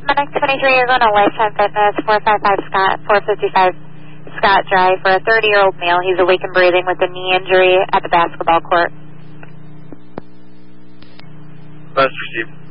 Medic 23, you're going to Lifetime Fitness, 455 Scott, 455 Scott Drive for a 30-year-old male. He's awake and breathing with a knee injury at the basketball court. Best received.